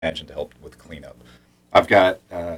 imagine to help with cleanup. I've got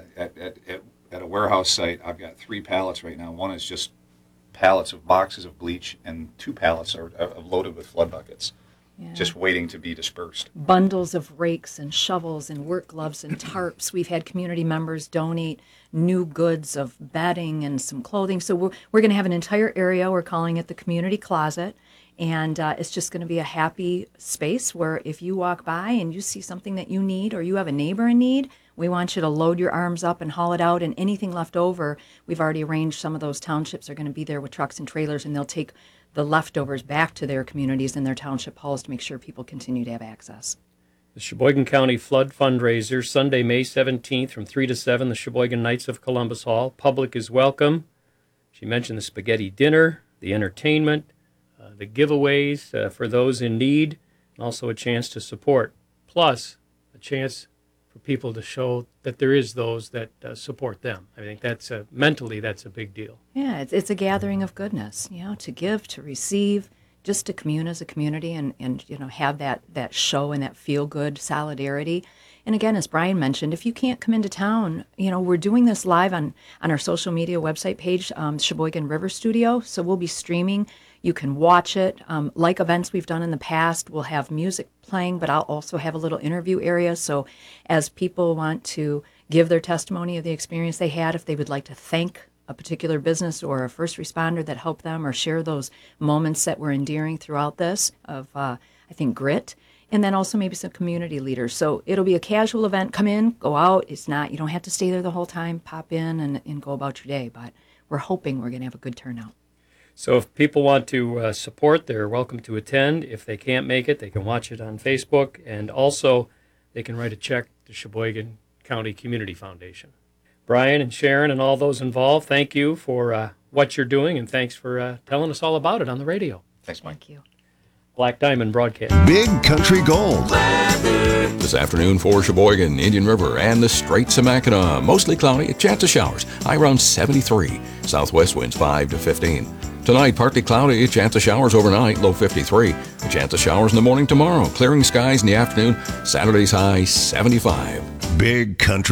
at a warehouse site, I've got 3 pallets right now. One is just pallets of boxes of bleach, and 2 pallets are loaded with flood buckets, just waiting to be dispersed. Bundles of rakes and shovels and work gloves and tarps. We've had community members donate new goods of bedding and some clothing. So we're going to have an entire area. We're calling it the community closet. And it's just going to be a happy space where if you walk by and you see something that you need or you have a neighbor in need, we want you to load your arms up and haul it out, and anything left over, we've already arranged. Some of those townships are going to be there with trucks and trailers, and they'll take the leftovers back to their communities and their township halls to make sure people continue to have access. The Sheboygan County Flood Fundraiser, Sunday, May 17th from 3 to 7, the Sheboygan Knights of Columbus Hall. Public is welcome. She mentioned the spaghetti dinner, the entertainment, the giveaways for those in need, and also a chance to support, plus a chance for people to show that there is those that support them. I think that's mentally that's a big deal. Yeah, it's a gathering of goodness, to give, to receive, just to commune as a community and have that show and that feel-good solidarity. And again, as Brian mentioned, if you can't come into town, we're doing this live on our social media website page, Sheboygan River Studio, so we'll be streaming. You can watch it. Like events we've done in the past, we'll have music playing, but I'll also have a little interview area. So as people want to give their testimony of the experience they had, if they would like to thank a particular business or a first responder that helped them or share those moments that were endearing throughout this of, I think, grit. And then also maybe some community leaders. So it'll be a casual event. Come in, go out. It's not, you don't have to stay there the whole time. Pop in and go about your day. But we're hoping we're going to have a good turnout. So if people want to support, they're welcome to attend. If they can't make it, they can watch it on Facebook. And also, they can write a check to Sheboygan County Community Foundation. Brian and Sharon and all those involved, thank you for what you're doing, and thanks for telling us all about it on the radio. Thanks, Mike. Thank you. Black Diamond Broadcast. Big Country Gold. This afternoon for Sheboygan, Indian River, and the Straits of Mackinac. Mostly cloudy, a chance of showers. High around 73. Southwest winds 5 to 15. Tonight, partly cloudy, a chance of showers overnight, low 53. A chance of showers in the morning tomorrow. Clearing skies in the afternoon. Saturday's high 75. Big Country